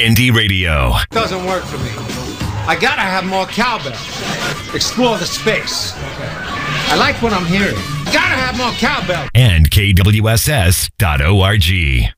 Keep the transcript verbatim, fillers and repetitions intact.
Indie Radio. Doesn't work for me. I gotta have more cowbell. Explore the space. I like what I'm hearing. Gotta have more cowbell. And K W S S dot org.